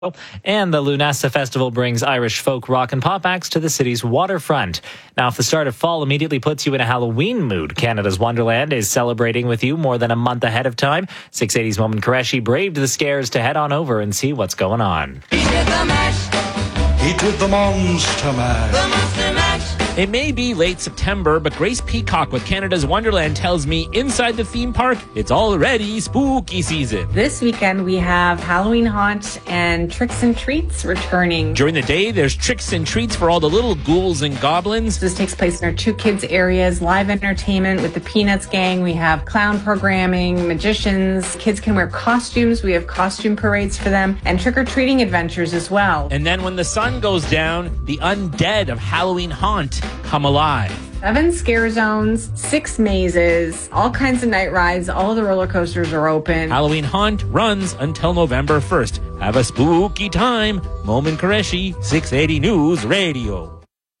And the Lunasa Festival brings Irish folk rock and pop acts to the city's waterfront. Now, if the start of fall immediately puts you in a Halloween mood, Canada's Wonderland is celebrating with you more than a month ahead of time. 680's Momin Qureshi braved the scares to head on over and see what's going on. He did the mash. He did the monster mash. The monster mash. It may be late September, but Grace Peacock with Canada's Wonderland tells me inside the theme park, it's already spooky season. This weekend we have Halloween Haunt and Tricks and Treats returning. During the day, there's tricks and treats for all the little ghouls and goblins. This takes place in our two kids areas, live entertainment with the Peanuts gang. We have clown programming, magicians. Kids can wear costumes. We have costume parades for them and trick-or-treating adventures as well. And then when the sun goes down, the undead of Halloween Haunt come alive. 7 scare zones, 6 mazes, all kinds of night rides. All the roller coasters are open. Halloween Haunt runs until November 1st. Have a spooky time. Momin Qureshi, 680 News Radio.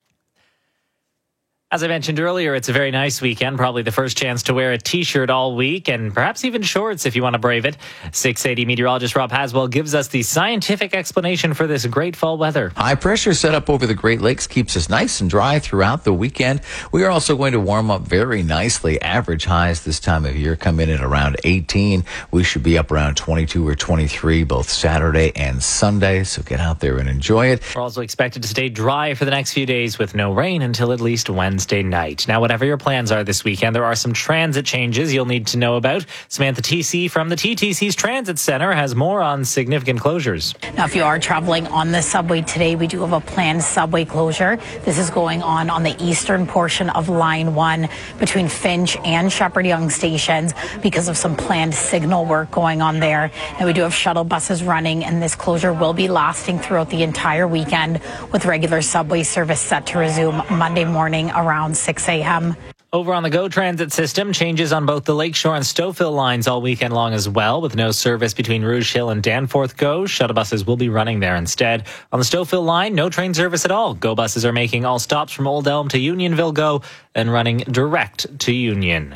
As I mentioned earlier, it's a very nice weekend, probably the first chance to wear a T-shirt all week and perhaps even shorts if you want to brave it. 680 meteorologist Rob Haswell gives us the scientific explanation for this great fall weather. High pressure set up over the Great Lakes keeps us nice and dry throughout the weekend. We are also going to warm up very nicely. Average highs this time of year come in at around 18. We should be up around 22 or 23 both Saturday and Sunday, so get out there and enjoy it. We're also expected to stay dry for the next few days with no rain until at least Wednesday night. Now, whatever your plans are this weekend, there are some transit changes you'll need to know about. Samantha TC from the TTC's Transit Center has more on significant closures. Now, if you are traveling on the subway today, we do have a planned subway closure. This is going on the eastern portion of Line 1 between Finch and Shepherd Young stations because of some planned signal work going on there. And we do have shuttle buses running, and this closure will be lasting throughout the entire weekend with regular subway service set to resume Monday morning around 6 a.m. Over on the GO Transit system, changes on both the Lakeshore and Stouffville lines all weekend long as well, with no service between Rouge Hill and Danforth GO. Shuttle buses will be running there instead. On the Stouffville line, no train service at all. GO buses are making all stops from Old Elm to Unionville GO and running direct to Union.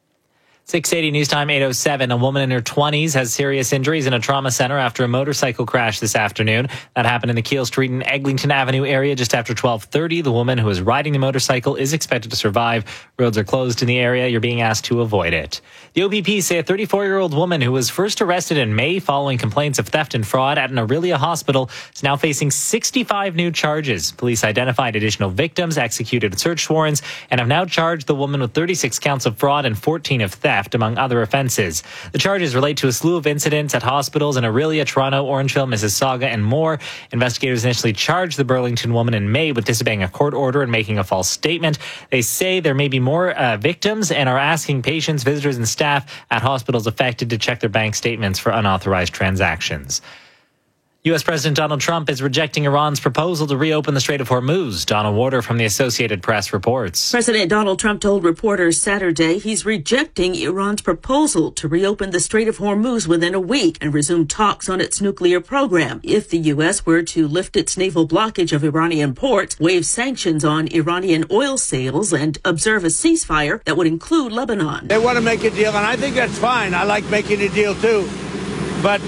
680 News Time 8:07. A woman in her 20s has serious injuries in a trauma center after a motorcycle crash this afternoon. That happened in the Keele Street and Eglinton Avenue area just after 12:30. The woman who was riding the motorcycle is expected to survive. Roads are closed in the area. You're being asked to avoid it. The OPP say a 34-year-old woman who was first arrested in May following complaints of theft and fraud at an Orillia hospital is now facing 65 new charges. Police identified additional victims, executed search warrants, and have now charged the woman with 36 counts of fraud and 14 of theft, among other offenses. The charges relate to a slew of incidents at hospitals in Orillia, Toronto, Orangeville, Mississauga, and more. Investigators initially charged the Burlington woman in May with disobeying a court order and making a false statement. They say there may be more victims and are asking patients, visitors, and staff at hospitals affected to check their bank statements for unauthorized transactions. U.S. President Donald Trump is rejecting Iran's proposal to reopen the Strait of Hormuz. Donna Warder from the Associated Press reports. President Donald Trump told reporters Saturday he's rejecting Iran's proposal to reopen the Strait of Hormuz within a week and resume talks on its nuclear program. If the U.S. were to lift its naval blockage of Iranian ports, waive sanctions on Iranian oil sales, and observe a ceasefire that would include Lebanon. They want to make a deal, and I think that's fine. I like making a deal, too. But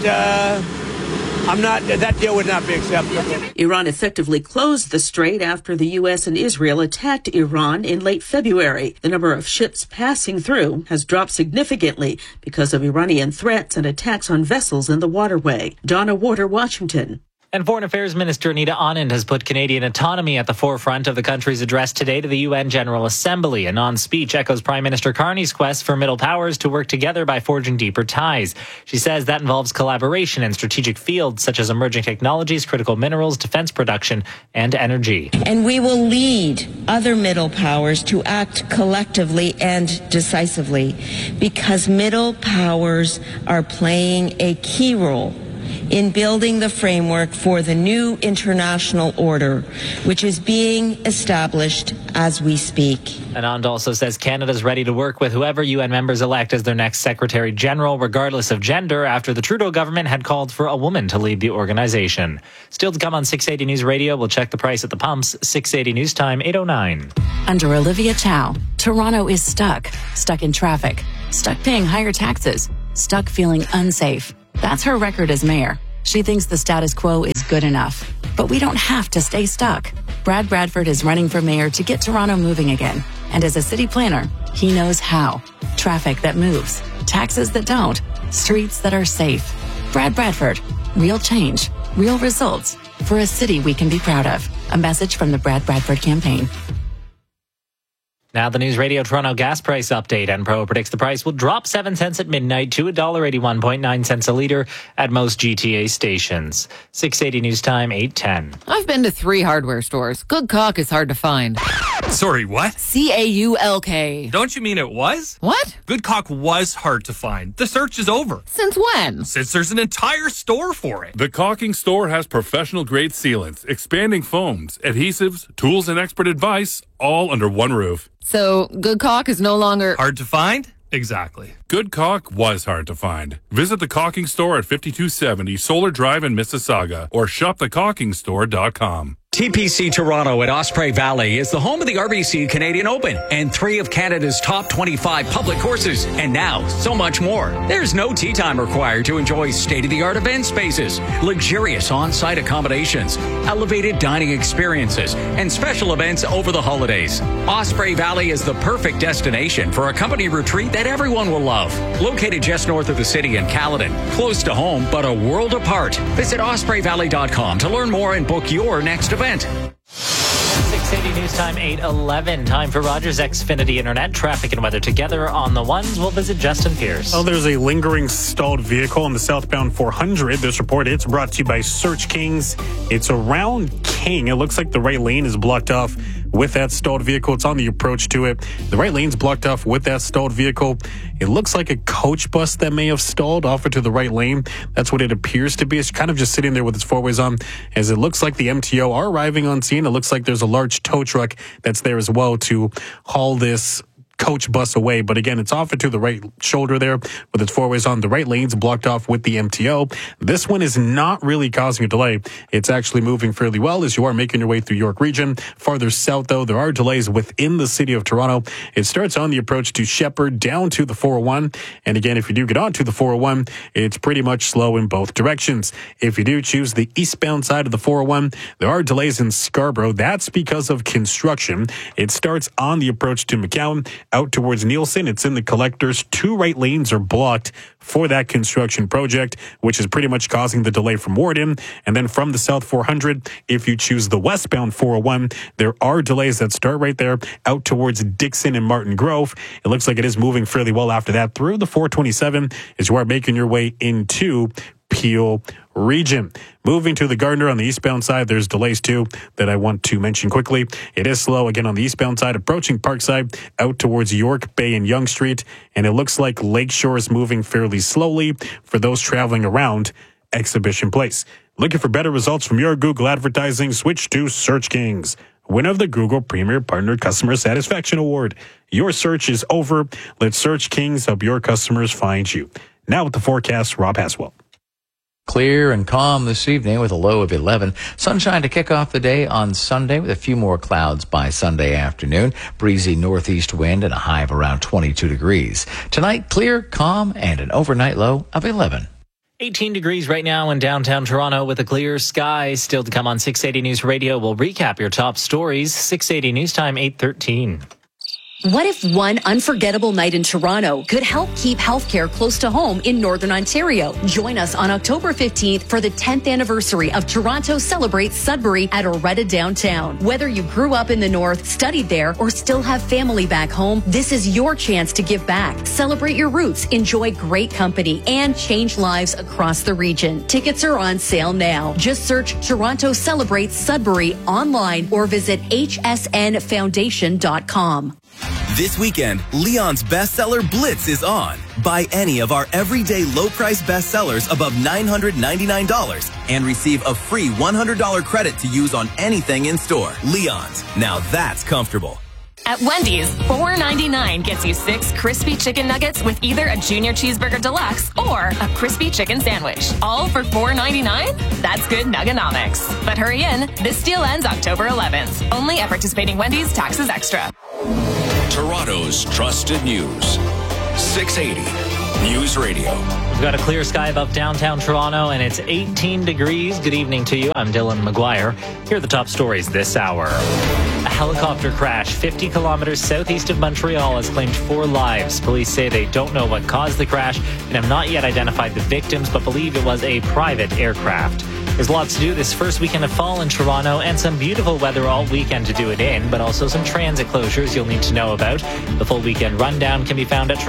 that deal would not be acceptable. Iran effectively closed the strait after the U.S. and Israel attacked Iran in late February. The number of ships passing through has dropped significantly because of Iranian threats and attacks on vessels in the waterway. Donna Warder, Washington. And Foreign Affairs Minister Anita Anand has put Canadian autonomy at the forefront of the country's address today to the UN General Assembly. Anand's speech echoes Prime Minister Carney's quest for middle powers to work together by forging deeper ties. She says that involves collaboration in strategic fields such as emerging technologies, critical minerals, defense production, and energy. And we will lead other middle powers to act collectively and decisively because middle powers are playing a key role in building the framework for the new international order, which is being established as we speak. Anand also says Canada's ready to work with whoever UN members elect as their next Secretary General, regardless of gender, after the Trudeau government had called for a woman to lead the organization. Still to come on 680 News Radio, we'll check the price at the pumps. 680 News Time, 8:09. Under Olivia Chow, Toronto is stuck in traffic, stuck paying higher taxes, stuck feeling unsafe. That's her record as mayor. She thinks the status quo is good enough. But we don't have to stay stuck. Brad Bradford is running for mayor to get Toronto moving again. And as a city planner, he knows how. Traffic that moves, taxes that don't, streets that are safe. Brad Bradford, real change, real results for a city we can be proud of. A message from the Brad Bradford campaign. Now the News Radio Toronto gas price update. Enpro predicts the price will drop 7 cents at midnight to $1.81.9 a litre at most GTA stations. 680 News Time, 8:10. I've been to 3 hardware stores. Good caulk is hard to find. Sorry, what? CAULK. Don't you mean it was? What? Good caulk was hard to find. The search is over. Since when? Since there's an entire store for it. The Caulking Store has professional-grade sealants, expanding foams, adhesives, tools, and expert advice, all under one roof. So, good caulk is no longer... hard to find? Exactly. Good caulk was hard to find. Visit the Caulking Store at 5270 Solar Drive in Mississauga or shopthecaulkingstore.com. TPC Toronto at Osprey Valley is the home of the RBC Canadian Open and 3 of Canada's top 25 public courses. And now, so much more. There's no tee time required to enjoy state-of-the-art event spaces, luxurious on-site accommodations, elevated dining experiences, and special events over the holidays. Osprey Valley is the perfect destination for a company retreat that everyone will love. Located just north of the city in Caledon, close to home, but a world apart. Visit ospreyvalley.com to learn more and book your next event. 680 News Time, 8:11. Time for Rogers Xfinity Internet. Traffic and weather together on the ones. We'll visit Justin Pierce. Oh, there's a lingering stalled vehicle on the southbound 400. This report, it's brought to you by Search Kings. It's around King. It looks like the right lane is blocked off with that stalled vehicle. It's on the approach to it. The right lane's blocked off with that stalled vehicle. It looks like a coach bus that may have stalled off into the right lane. That's what it appears to be. It's kind of just sitting there with its four-ways on, as it looks like the MTO are arriving on scene. It looks like there's a large tow truck that's there as well to haul this coach bus away. But again, it's off into the right shoulder there with its four-ways on. The right lane's blocked off with the MTO. This one is not really causing a delay. It's actually moving fairly well as you are making your way through York Region. Farther south, though, there are delays within the city of Toronto. It starts on the approach to Shepherd down to the 401. And again, if you do get onto the 401, it's pretty much slow in both directions. If you do choose the eastbound side of the 401, there are delays in Scarborough. That's because of construction. It starts on the approach to McCowan out towards Nielsen. It's in the collectors. 2 right lanes are blocked for that construction project, which is pretty much causing the delay from Warden. And then from the South 400, if you choose the westbound 401, there are delays that start right there out towards Dixon and Martin Grove. It looks like it is moving fairly well after that through the 427 as you are making your way into Peel Region. Moving to the Gardner on the eastbound side, there's delays too that I want to mention quickly. It is slow again on the eastbound side, approaching Parkside out towards York Bay and Yonge Street. And it looks like Lakeshore is moving fairly slowly for those traveling around Exhibition Place. Looking for better results from your Google advertising? Switch to Search Kings, winner of the Google Premier Partner Customer Satisfaction Award. Your search is over. Let Search Kings help your customers find you. Now with the forecast, Rob Haswell. Clear and calm this evening with a low of 11. Sunshine to kick off the day on Sunday with a few more clouds by Sunday afternoon. Breezy northeast wind and a high of around 22 degrees. Tonight, clear, calm, and an overnight low of 11. 18 degrees right now in downtown Toronto with a clear sky. Still to come on 680 News Radio. We'll recap your top stories. 680 News Time, 8:13. What if one unforgettable night in Toronto could help keep healthcare close to home in Northern Ontario? Join us on October 15th for the 10th anniversary of Toronto Celebrates Sudbury at Oretta Downtown. Whether you grew up in the North, studied there, or still have family back home, this is your chance to give back. Celebrate your roots, enjoy great company, and change lives across the region. Tickets are on sale now. Just search Toronto Celebrates Sudbury online or visit hsnfoundation.com. This weekend, Leon's bestseller Blitz is on. Buy any of our everyday low-price bestsellers above $999 and receive a free $100 credit to use on anything in store. Leon's. Now that's comfortable. At Wendy's, $4.99 gets you 6 crispy chicken nuggets with either a Junior Cheeseburger Deluxe or a crispy chicken sandwich. All for $4.99? That's good Nugganomics. But hurry in, this deal ends October 11th. Only at participating Wendy's, taxes extra. Toronto's trusted news. 680 News Radio. We've got a clear sky above downtown Toronto, and it's 18 degrees. Good evening to you. I'm Dylan McGuire. Here are the top stories this hour. A helicopter crash 50 kilometers southeast of Montreal has claimed 4 lives. Police say they don't know what caused the crash and have not yet identified the victims, but believe it was a private aircraft. There's lots to do this first weekend of fall in Toronto, and some beautiful weather all weekend to do it in, but also some transit closures you'll need to know about. The full weekend rundown can be found at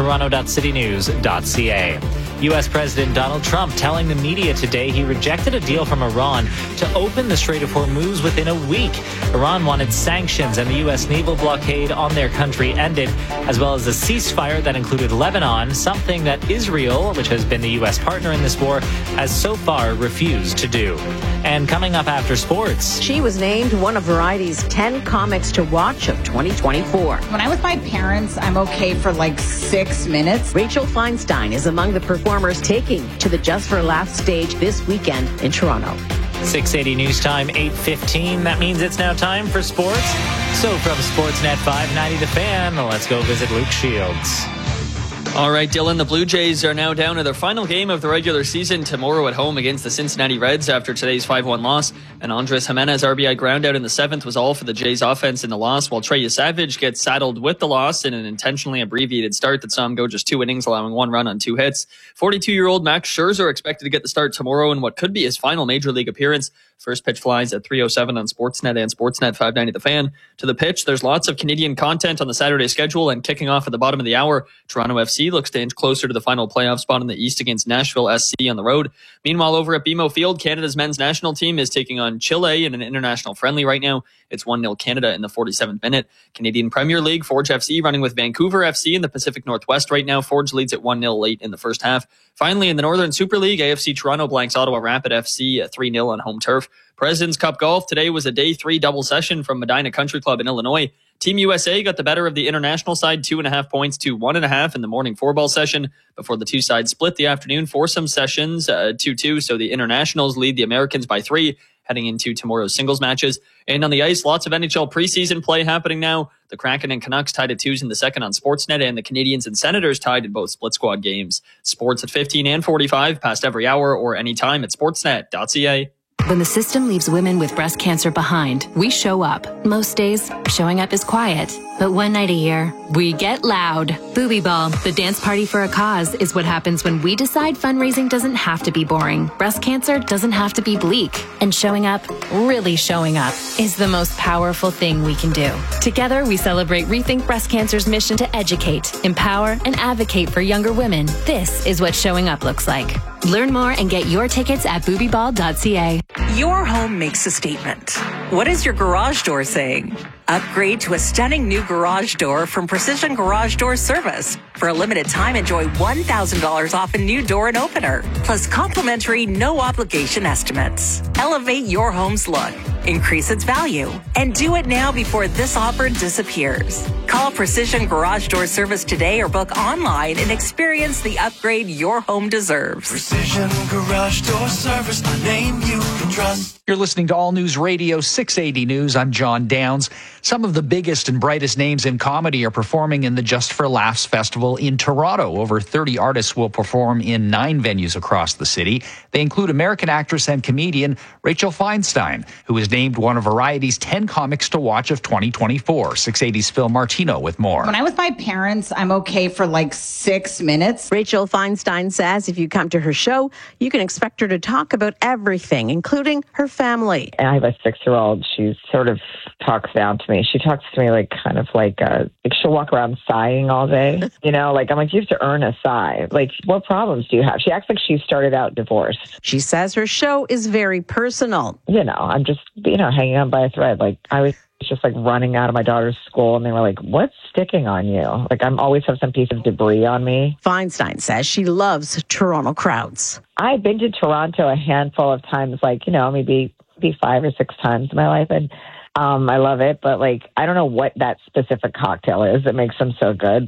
toronto.citynews.ca. U.S. President Donald Trump telling the media today he rejected a deal from Iran to open the Strait of Hormuz within a week. Iran wanted sanctions and the U.S. naval blockade on their country ended, as well as a ceasefire that included Lebanon, something that Israel, which has been the U.S. partner in this war, has so far refused to do. And coming up after sports, she was named one of Variety's 10 comics to watch of 2024. When I'm with my parents, I'm okay for like 6 minutes. Rachel Feinstein is among the performers taking to the Just for Laughs stage this weekend in Toronto. 6:80 news time, 8:15. That means it's now time for sports. So from Sportsnet 590 The Fan, let's go visit Luke Shields. All right, Dylan, the Blue Jays are now down to their final game of the regular season tomorrow at home against the Cincinnati Reds after today's 5-1 loss. And Andres Jimenez RBI ground out in the 7th was all for the Jays offense in the loss, while Trey Savage gets saddled with the loss in an intentionally abbreviated start that saw him go just 2 innings, allowing 1 run on 2 hits. 42-year-old Max Scherzer expected to get the start tomorrow in what could be his final Major League appearance. First pitch flies at 3:07 on Sportsnet and Sportsnet 590 The Fan. To the pitch, there's lots of Canadian content on the Saturday schedule, and kicking off at the bottom of the hour, Toronto FC looks to inch closer to the final playoff spot in the East against Nashville SC on the road. Meanwhile, over at BMO Field, Canada's men's national team is taking on Chile in an international friendly right now. It's 1-0 Canada in the 47th minute. Canadian Premier League, Forge FC running with Vancouver FC in the Pacific Northwest right now. Forge leads at 1-0 late in the first half. Finally, in the Northern Super League, AFC Toronto blanks Ottawa Rapid FC at 3-0 on home turf. President's Cup Golf today was a day 3 double session from Medina Country Club in Illinois. Team USA got the better of the international side, 2.5 points to 1.5 in the morning 4-ball session before the two sides split the afternoon foursome sessions 2-2. So the internationals lead the Americans by 3 heading into tomorrow's singles matches. And on the ice, lots of NHL preseason play happening now. The Kraken and Canucks tied at 2s in the second on Sportsnet, and the Canadians and Senators tied in both split squad games. Sports at 15 and 45, past every hour or anytime at sportsnet.ca. When the system leaves women with breast cancer behind, we show up. Most days, showing up is quiet. But one night a year, we get loud. Booby Ball, the dance party for a cause, is what happens when we decide fundraising doesn't have to be boring. Breast cancer doesn't have to be bleak. And showing up, really showing up, is the most powerful thing we can do. Together, we celebrate Rethink Breast Cancer's mission to educate, empower, and advocate for younger women. This is what showing up looks like. Learn more and get your tickets at boobyball.ca. Your home makes a statement. What is your garage door saying? Upgrade to a stunning new garage door from Precision Garage Door Service. For a limited time, enjoy $1,000 off a new door and opener, plus complimentary no-obligation estimates. Elevate your home's look, increase its value, and do it now before this offer disappears. Call Precision Garage Door Service today or book online and experience the upgrade your home deserves. Precision Garage Door Service, the name you can trust. You're listening to All News Radio 680 News. I'm John Downs. Some of the biggest and brightest names in comedy are performing in the Just for Laughs Festival in Toronto. Over 30 artists will perform in 9 venues across the city. They include American actress and comedian Rachel Feinstein, who is named one of Variety's 10 comics to watch of 2024. 680's Phil Martino with more. When I'm with my parents, I'm okay for like 6 minutes. Rachel Feinstein says if you come to her show, you can expect her to talk about everything, including her family. I have a 6-year-old. She sort of talks down to me. She talks to me like she'll walk around sighing all day. You know, like I'm like, you have to earn a sigh. Like, what problems do you have? She acts like she started out divorced. She says her show is very personal. You know, I'm just, hanging on by a thread. Like I was just like running out of my daughter's school and they were like, what's sticking on you? Like I'm always have some piece of debris on me. Feinstein says she loves Toronto crowds. I've been to Toronto a handful of times, maybe 5 or 6 times in my life. And I love it, but I don't know what that specific cocktail is that makes them so good, but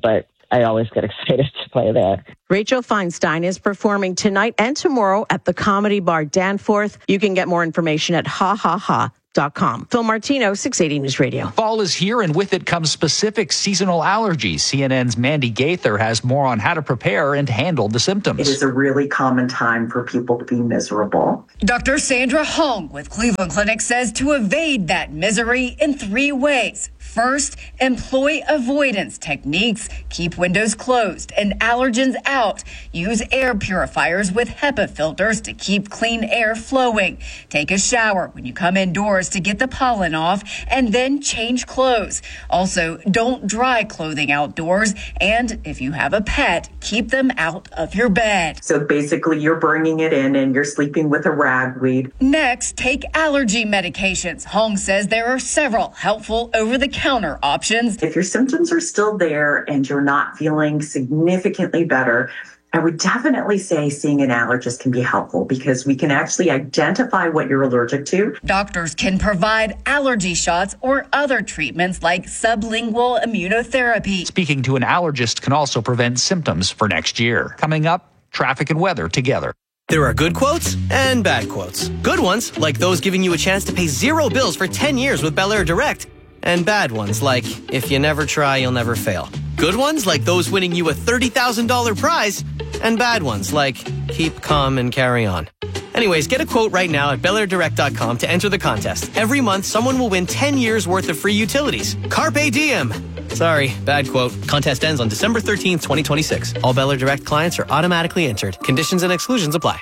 I always get excited to play there. Rachel Feinstein is performing tonight and tomorrow at the Comedy Bar Danforth. You can get more information at hahaha.com. Phil Martino, 680 News Radio. Fall is here, and with it comes specific seasonal allergies. CNN's Mandy Gaither has more on how to prepare and handle the symptoms. It is a really common time for people to be miserable. Dr. Sandra Hong with Cleveland Clinic says to evade that misery in 3 ways. First, employ avoidance techniques. Keep windows closed and allergens out. Use air purifiers with HEPA filters to keep clean air flowing. Take a shower when you come indoors to get the pollen off, and then change clothes. Also, don't dry clothing outdoors. And if you have a pet, keep them out of your bed. So basically, you're bringing it in and you're sleeping with a ragweed. Next, take allergy medications. Hong says there are several helpful over-the-counter options. If your symptoms are still there and you're not feeling significantly better, I would definitely say seeing an allergist can be helpful because we can actually identify what you're allergic to. Doctors can provide allergy shots or other treatments like sublingual immunotherapy. Speaking to an allergist can also prevent symptoms for next year. Coming up, traffic and weather together. There are good quotes and bad quotes. Good ones, like those giving you a chance to pay 0 bills for 10 years with Bel Air Direct. And bad ones, like, if you never try, you'll never fail. Good ones, like those winning you a $30,000 prize. And bad ones, like, keep calm and carry on. Anyways, get a quote right now at BelAirDirect.com to enter the contest. Every month, someone will win 10 years worth of free utilities. Carpe diem. Sorry, bad quote. Contest ends on December 13th, 2026. All Bel Air Direct clients are automatically entered. Conditions and exclusions apply.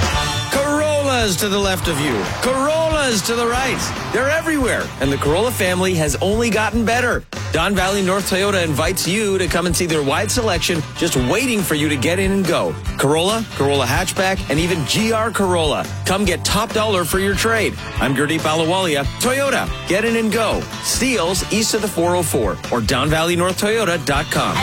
Corollas to the left of you. Corollas to the right. They're everywhere, and the Corolla family has only gotten better. Don Valley North Toyota invites you to come and see their wide selection just waiting for you to get in and go. Corolla, Corolla Hatchback, and even GR Corolla. Come get top dollar for your trade. I'm Gurdeep Ahluwalia. Toyota, get in and go. Steels east of the 404 or DonValleyNorthToyota.com.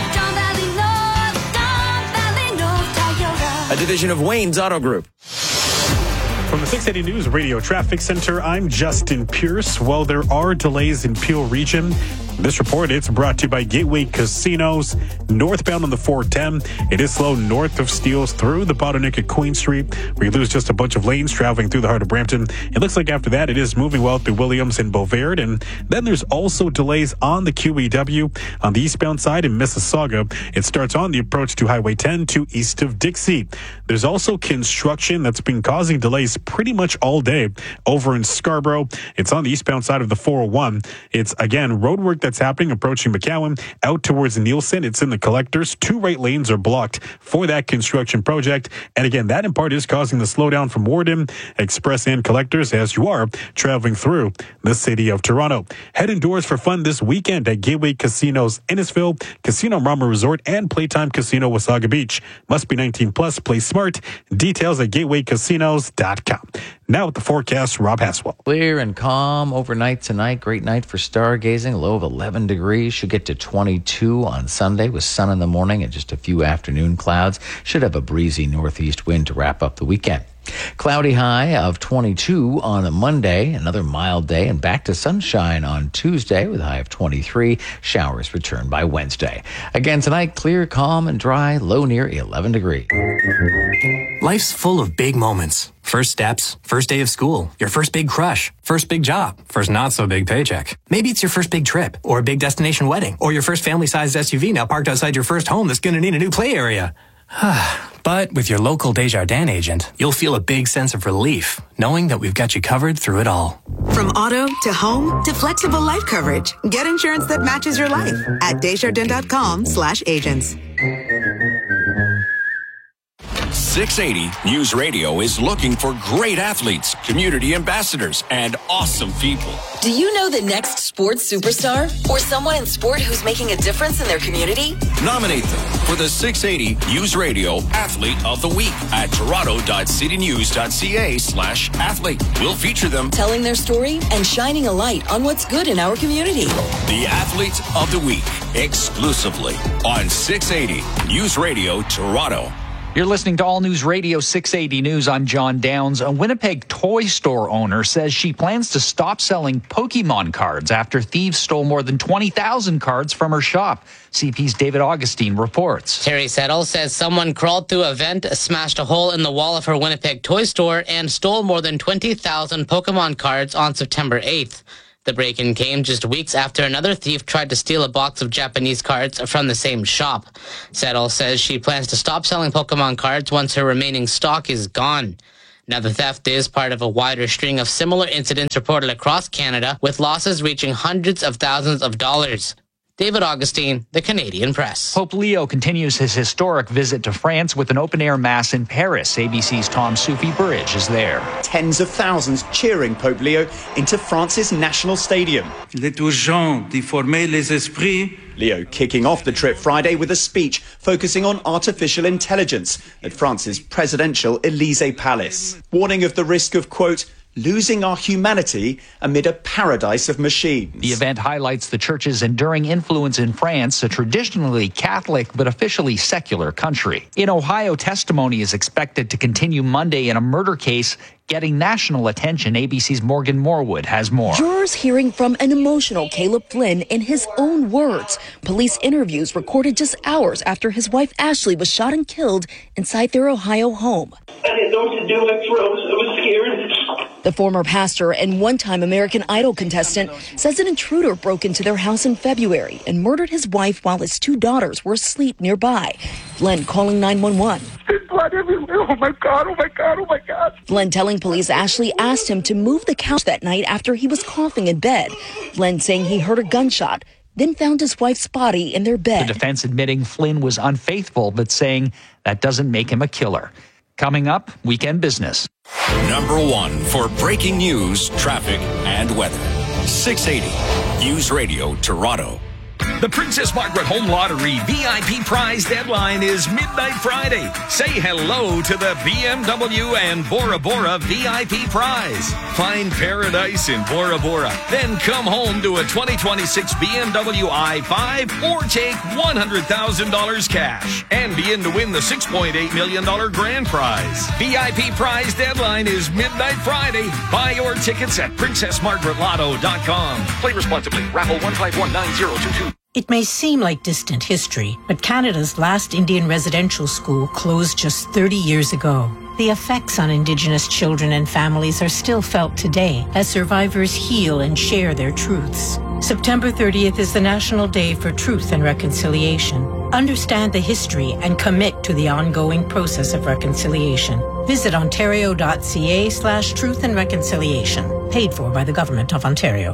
A division of Wayne's Auto Group. From the 680 News Radio Traffic Center, I'm Justin Pierce. Well, there are delays in Peel region. This report, it's brought to you by Gateway Casinos. Northbound on the 410, it is slow north of Steeles through the bottleneck at Queen Street, where you lose just a bunch of lanes traveling through the heart of Brampton. It looks like after that, it is moving well through Williams and Beauvais. And then there's also delays on the QEW on the eastbound side in Mississauga. It starts on the approach to Highway 10 to east of Dixie. There's also construction that's been causing delays pretty much all day over in Scarborough. It's on the eastbound side of the 401. It's, again, road work that's happening approaching McCowan out towards Nielsen. It's in the collectors. 2 right lanes are blocked for that construction project. And again, that in part is causing the slowdown from Warden, Express, and collectors as you are traveling through the city of Toronto. Head indoors for fun this weekend at Gateway Casinos Innisfil, Casino Marmor Resort, and Playtime Casino Wasaga Beach. Must be 19 plus. Play smart. Details at gatewaycasinos.com. Now with the forecast, Rob Haswell. Clear and calm overnight tonight. Great night for stargazing. Low of 11 degrees. Should get to 22 on Sunday with sun in the morning and just a few afternoon clouds. Should have a breezy northeast wind to wrap up the weekend. Cloudy high of 22 on a Monday, another mild day, and back to sunshine on Tuesday with a high of 23. Showers return by Wednesday. Again tonight, clear, calm, and dry, low near 11 degrees. Life's full of big moments. First steps, first day of school, your first big crush, first big job, first not so big paycheck. Maybe it's your first big trip, or a big destination wedding, or your first family-sized SUV now parked outside your first home that's going to need a new play area. But with your local Desjardins agent, you'll feel a big sense of relief, knowing that we've got you covered through it all. From auto to home to flexible life coverage, get insurance that matches your life at Desjardins.com/agents. 680 News Radio is looking for great athletes, community ambassadors, and awesome people. Do you know the next sports superstar or someone in sport who's making a difference in their community? Nominate them for the 680 News Radio Athlete of the Week at toronto.citynews.ca/athlete. We'll feature them telling their story and shining a light on what's good in our community. The Athlete of the Week, exclusively on 680 News Radio Toronto. You're listening to All News Radio 680 News. I'm John Downs. A Winnipeg toy store owner says she plans to stop selling Pokemon cards after thieves stole more than 20,000 cards from her shop. CP's David Augustine reports. Terry Settle says someone crawled through a vent, smashed a hole in the wall of her Winnipeg toy store, and stole more than 20,000 Pokemon cards on September 8th. The break-in came just weeks after another thief tried to steal a box of Japanese cards from the same shop. Settle says she plans to stop selling Pokemon cards once her remaining stock is gone. Now, the theft is part of a wider string of similar incidents reported across Canada, with losses reaching hundreds of thousands of dollars. David Augustine, The Canadian Press. Pope Leo continues his historic visit to France with an open-air mass in Paris. ABC's Tom Soufi-Burridge is there. Tens of thousands cheering Pope Leo into France's national stadium. Il est urgent d'y former les esprits. Leo kicking off the trip Friday with a speech focusing on artificial intelligence at France's presidential Élysée Palace, warning of the risk of, quote, losing our humanity amid a paradise of machines. The event highlights the church's enduring influence in France, a traditionally Catholic but officially secular country. In Ohio, testimony is expected to continue Monday in a murder case getting national attention. ABC's Morgan Morwood has more. Jurors hearing from an emotional Caleb Flynn in his own words. Police interviews recorded just hours after his wife Ashley was shot and killed inside their Ohio home. I didn't know what to do. I was scared. The former pastor and one-time American Idol contestant says an intruder broke into their house in February and murdered his wife while his two daughters were asleep nearby. Flynn calling 911. There's blood everywhere. Oh my God, oh my God, oh my God. Flynn telling police Ashley asked him to move the couch that night after he was coughing in bed. Flynn saying he heard a gunshot, then found his wife's body in their bed. The defense admitting Flynn was unfaithful, but saying that doesn't make him a killer. Coming up, Weekend Business. Number one for breaking news, traffic, and weather. 680 News Radio Toronto. The Princess Margaret Home Lottery VIP prize deadline is midnight Friday. Say hello to the BMW and Bora Bora VIP prize. Find paradise in Bora Bora. Then come home to a 2026 BMW i5 or take $100,000 cash. And be in to win the $6.8 million grand prize. VIP prize deadline is midnight Friday. Buy your tickets at PrincessMargaretLotto.com. Play responsibly. Raffle 1519022. It may seem like distant history, but Canada's last Indian residential school closed just 30 years ago. The effects on Indigenous children and families are still felt today as survivors heal and share their truths. September 30th is the National Day for Truth and Reconciliation. Understand the history and commit to the ongoing process of reconciliation. Visit ontario.ca/truth and reconciliation. Paid for by the Government of Ontario.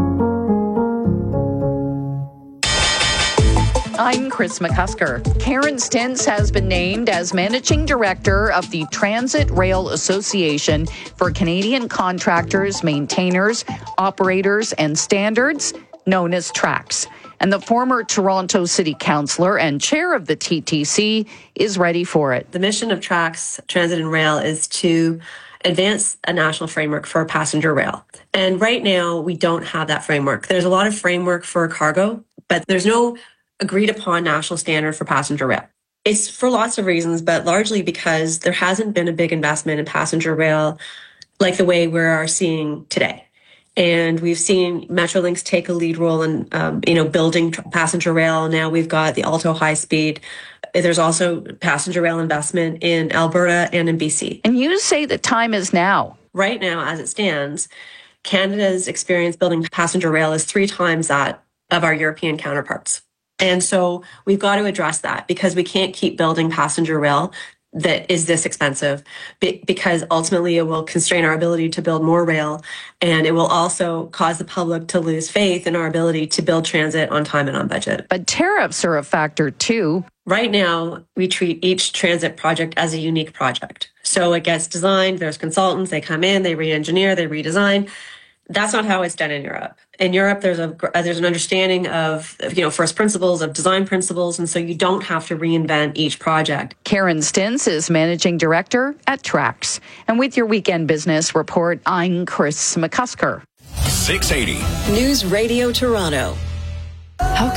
I'm Chris McCusker. Karen Stintz has been named as Managing Director of the Transit Rail Association for Canadian Contractors, Maintainers, Operators and Standards, known as TRACS. And the former Toronto City Councillor and chair of the TTC is ready for it. The mission of TRACS, Transit and Rail, is to advance a national framework for passenger rail. And right now, we don't have that framework. There's a lot of framework for cargo, but there's no agreed upon national standard for passenger rail. It's for lots of reasons, but largely because there hasn't been a big investment in passenger rail like the way we are seeing today. And we've seen Metrolinx take a lead role in, building passenger rail. Now we've got the Alto High Speed. There's also passenger rail investment in Alberta and in BC. And you say the time is now. Right now, as it stands, Canada's experience building passenger rail is 3 times that of our European counterparts. And so we've got to address that because we can't keep building passenger rail that is this expensive because ultimately it will constrain our ability to build more rail, and it will also cause the public to lose faith in our ability to build transit on time and on budget. But tariffs are a factor too. Right now, we treat each transit project as a unique project. So it gets designed, there's consultants, they come in, they re-engineer, they redesign. That's not how it's done in Europe. In Europe, there's an understanding of first principles, of design principles, and so you don't have to reinvent each project. Karen Stintz is Managing Director at TRACS. And with your Weekend Business Report, I'm Chris McCusker. 680 News Radio Toronto.